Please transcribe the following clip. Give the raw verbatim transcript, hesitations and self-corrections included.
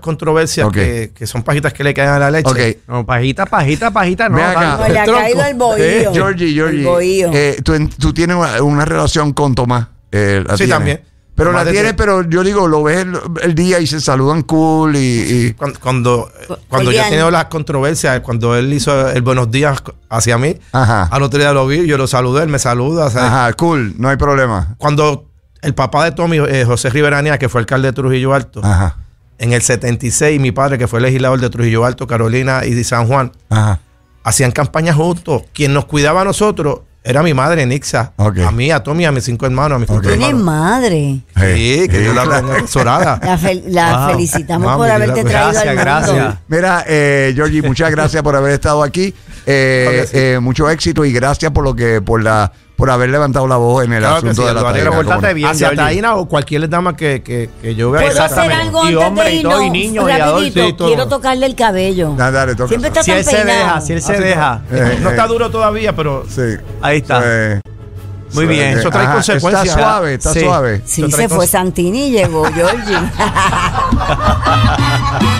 controversias okay. que, que son pajitas que le caen a la leche. Okay. No, pajita, pajita, pajita, no. Ven acá. No, le ha caído el bohío. Eh, Georgie, Georgie, eh, tú, tú tienes una, una relación con Tomás. Eh, la sí, tienes. también. Pero Tomás la tienes, de... pero yo digo, lo ves el, el día y se saludan cool y... y... Cuando, cuando, cuando yo he tenido las controversias, cuando él hizo el buenos días hacia mí, Ajá. al otro día lo vi, yo lo saludé, él me saluda. ¿sabes? Ajá, cool, no hay problema. Cuando el papá de Tommy, eh, José Riveranía, que fue alcalde de Trujillo Alto, Ajá. en el setenta y seis, mi padre, que fue legislador de Trujillo Alto, Carolina y de San Juan, Ajá. hacían campañas juntos. Quien nos cuidaba a nosotros era mi madre, Nixa. Okay. A mí, a Tommy, a mis cinco hermanos, a mis okay. ¿Tienes madre? Sí, que sí, yo la tengo asesorada. La, fel la wow. felicitamos wow, por haberte traído gracias, al mundo. Gracias. Mira, eh, Georgie, muchas gracias por haber estado aquí. Eh, sí. eh, mucho éxito y gracias por lo que, por la... por haber levantado la voz en el claro asunto sí, de la taína. Bien, hacia taína o cualquier dama que, que, que yo vea. ¿Puedo hacer algo y antes de irnos? Y niños, y adultos. Sí, quiero tocarle el cabello. Nah, dale, toca. Siempre está si tan él peinado. se deja, si él se Así deja. No, eh, no está duro todavía, pero sí. Ahí está. Eh, Muy bien. Eso trae Ajá, consecuencias. Está suave, está sí. suave. Sí, se fue Santini y llegó Georgie.